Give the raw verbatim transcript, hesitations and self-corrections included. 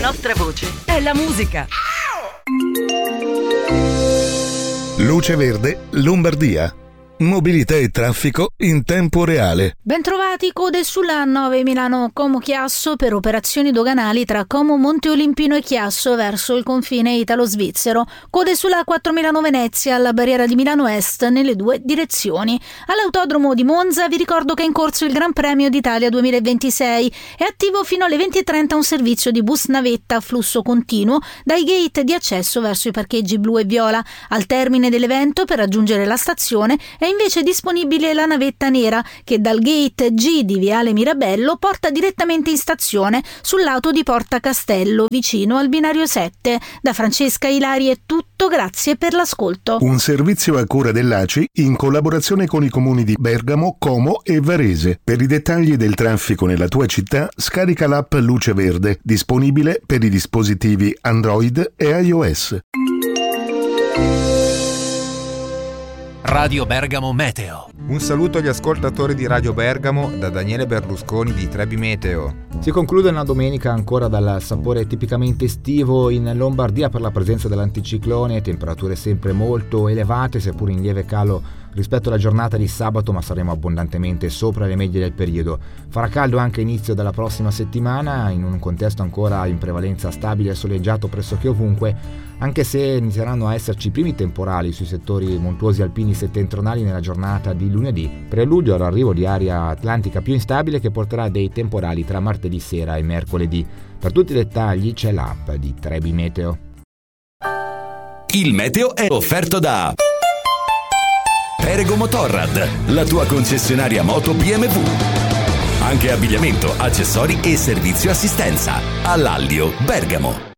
nostra voce è la musica. Luce Verde, Lombardia. Mobilità e traffico in tempo reale. Bentrovati, code sulla A nove Milano-Como Chiasso per operazioni doganali tra Como Monte Olimpino e Chiasso verso il confine italo-svizzero. Code sulla A quattromila Venezia alla barriera di Milano Est nelle due direzioni. All'autodromo di Monza vi ricordo che è in corso il Gran Premio d'Italia duemilaventisei. È attivo fino alle venti e trenta un servizio di bus navetta a flusso continuo dai gate di accesso verso i parcheggi blu e viola. Al termine dell'evento, per raggiungere la stazione, è invece disponibile la navetta nera che dal gate G di Viale Mirabello porta direttamente in stazione sul lato di Porta Castello, vicino al binario sette. Da Francesca Ilari è tutto, grazie per l'ascolto. Un servizio a cura dell'A C I in collaborazione con i comuni di Bergamo, Como e Varese. Per i dettagli del traffico nella tua città, scarica l'app Luce Verde, disponibile per i dispositivi Android e iOS. Radio Bergamo Meteo. Un saluto agli ascoltatori di Radio Bergamo da Daniele Berlusconi di Trebi Meteo. Si conclude una domenica ancora dal sapore tipicamente estivo in Lombardia per la presenza dell'anticiclone, temperature sempre molto elevate seppur in lieve calo rispetto alla giornata di sabato, ma saremo abbondantemente sopra le medie del periodo. Farà caldo anche inizio della prossima settimana in un contesto ancora in prevalenza stabile e soleggiato pressoché ovunque, anche se inizieranno a esserci i primi temporali sui settori montuosi alpini settentrionali nella giornata di lunedì, preludio all'arrivo di aria atlantica più instabile che porterà dei temporali tra martedì sera e mercoledì. Per tutti i dettagli c'è l'app di Trebi Meteo. Il meteo è offerto da Perego Motorrad, la tua concessionaria moto B M W. Anche abbigliamento, accessori e servizio assistenza. All'Allio, Bergamo.